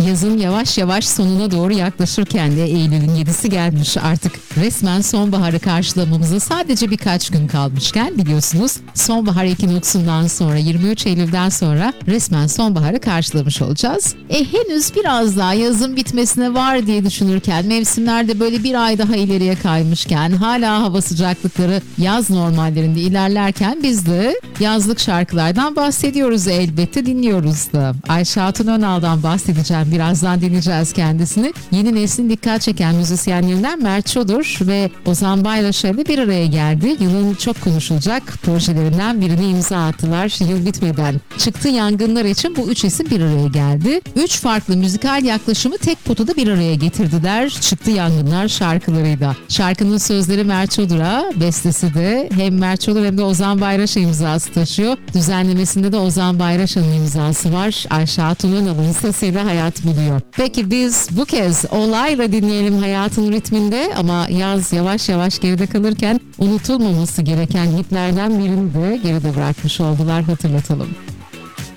Yazın yavaş yavaş sonuna doğru yaklaşırken de Eylül'ün 7'si gelmiş, artık resmen sonbaharı karşılamamıza sadece birkaç gün kalmışken biliyorsunuz sonbahar ekinoksundan sonra 23 Eylül'den sonra resmen sonbaharı karşılamış olacağız. Henüz biraz daha yazın bitmesine var diye düşünürken, mevsimlerde böyle bir ay daha ileriye kaymışken, hala hava sıcaklıkları yaz normallerinde ilerlerken biz de yazlık şarkılardan bahsediyoruz, elbette dinliyoruz da. Ayşe Hatun Önal'dan bahsedeceğim, birazdan dinleyeceğiz kendisini. Yeni neslin dikkat çeken müzisyenlerinden Mert Çodur ve Ozan Bayraş'a ile bir araya geldi. Yılın çok konuşulacak projelerinden birini imza attılar. Yıl bitmeden çıktı yangınlar için bu üç isim bir araya geldi. Üç farklı müzikal yaklaşımı tek potada bir araya getirdiler. Çıktı yangınlar şarkılarıyla. Şarkının sözleri Mert Çodur'a, bestesi de hem Mert Çodur hem de Ozan Bayraş'a imzası taşıyor. Düzenlemesinde de Ozan Bayraş'ın imzası var. Ayşe Hatun Önal'ın sesiyle hayat buluyor. Peki biz bu kez Olay'la dinleyelim hayatın ritminde, ama yaz yavaş yavaş geride kalırken unutulmaması gereken hitlerden birini de geride bırakmış oldular, hatırlatalım.